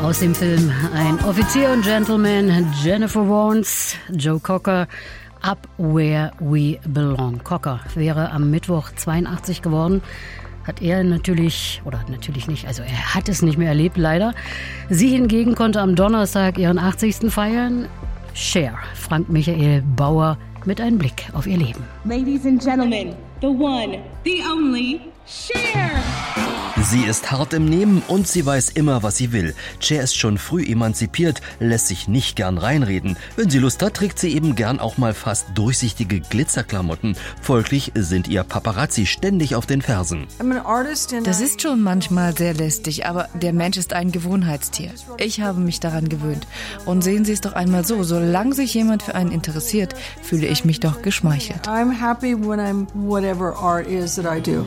Aus dem Film Ein Offizier und Gentleman, Jennifer Warnes, Joe Cocker, Up Where We Belong. Cocker wäre am Mittwoch 82 geworden. Hat er natürlich nicht, also er hat es nicht mehr erlebt, leider. Sie hingegen konnte am Donnerstag ihren 80. feiern. Cher, Frank Michael Bauer mit einem Blick auf ihr Leben. Ladies and Gentlemen, the one, the only, Cher! Sie ist hart im Nehmen und sie weiß immer, was sie will. Cher ist schon früh emanzipiert, lässt sich nicht gern reinreden. Wenn sie Lust hat, trägt sie eben gern auch mal fast durchsichtige Glitzerklamotten. Folglich sind ihr Paparazzi ständig auf den Fersen. Das ist schon manchmal sehr lästig, aber der Mensch ist ein Gewohnheitstier. Ich habe mich daran gewöhnt. Und sehen Sie es doch einmal so, solange sich jemand für einen interessiert, fühle ich mich doch geschmeichelt. I'm happy when I'm whatever art is that I do.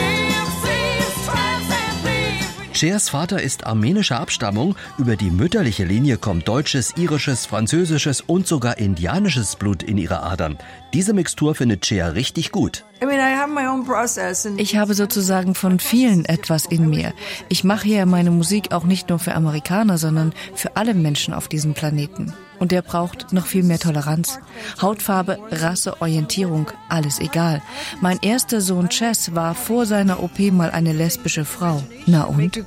Chers Vater ist armenischer Abstammung, über die mütterliche Linie kommt deutsches, irisches, französisches und sogar indianisches Blut in ihre Adern. Diese Mixtur findet Cher richtig gut. Ich habe sozusagen von vielen etwas in mir. Ich mache ja meine Musik auch nicht nur für Amerikaner, sondern für alle Menschen auf diesem Planeten. Und der braucht noch viel mehr Toleranz. Hautfarbe, Rasse, Orientierung, alles egal. Mein erster Sohn Chess war vor seiner OP mal eine lesbische Frau. Na und?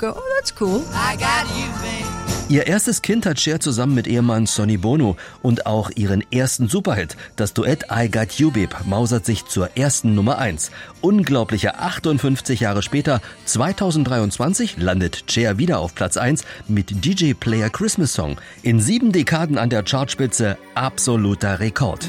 Ihr erstes Kind hat Cher zusammen mit Ehemann Sonny Bono und auch ihren ersten Superhit. Das Duett I Got You Babe mausert sich zur ersten Nummer 1. Unglaubliche 58 Jahre später, 2023, landet Cher wieder auf Platz 1 mit DJ Player Christmas Song. In 7 Dekaden an der Chartspitze, absoluter Rekord.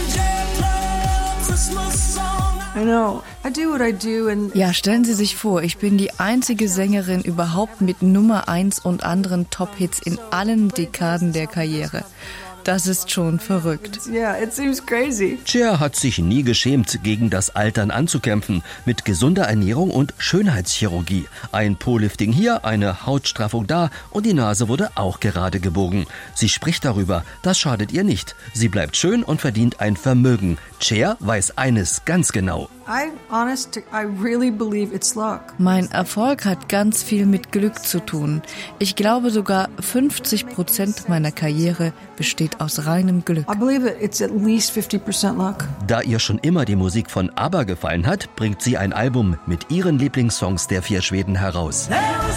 Ja, stellen Sie sich vor, ich bin die einzige Sängerin überhaupt mit Nummer 1 und anderen Top-Hits in allen Dekaden der Karriere. Das ist schon verrückt. Cher hat sich nie geschämt, gegen das Altern anzukämpfen, mit gesunder Ernährung und Schönheitschirurgie. Ein Po-Lifting hier, eine Hautstraffung da und die Nase wurde auch gerade gebogen. Sie spricht darüber, das schadet ihr nicht. Sie bleibt schön und verdient ein Vermögen. Cher weiß eines ganz genau. Mein Erfolg hat ganz viel mit Glück zu tun. Ich glaube sogar 50% meiner Karriere besteht aus reinem Glück. Da ihr schon immer die Musik von ABBA gefallen hat, bringt sie ein Album mit ihren Lieblingssongs der 4 Schweden heraus.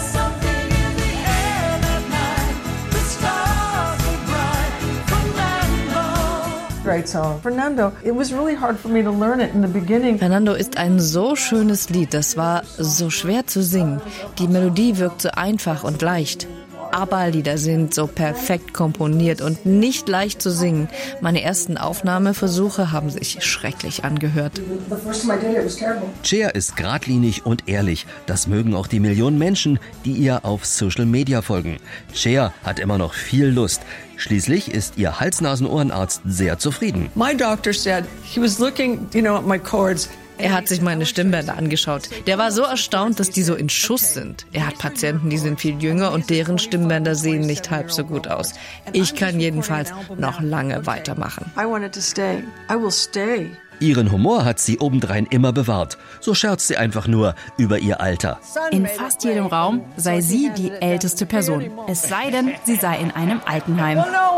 Fernando ist ein so schönes Lied, das war so schwer zu singen. Die Melodie wirkt so einfach und leicht. ABBA-Lieder sind so perfekt komponiert und nicht leicht zu singen. Meine ersten Aufnahmeversuche haben sich schrecklich angehört. Cher ist geradlinig und ehrlich. Das mögen auch die Millionen Menschen, die ihr auf Social Media folgen. Cher hat immer noch viel Lust. Schließlich ist ihr Hals-Nasen-Ohrenarzt sehr zufrieden. My doctor said he was looking, at my chords. Er hat sich meine Stimmbänder angeschaut. Der war so erstaunt, dass die so in Schuss sind. Er hat Patienten, die sind viel jünger und deren Stimmbänder sehen nicht halb so gut aus. Ich kann jedenfalls noch lange weitermachen. Ihren Humor hat sie obendrein immer bewahrt. So scherzt sie einfach nur über ihr Alter. In fast jedem Raum sei sie die älteste Person. Es sei denn, sie sei in einem Altenheim.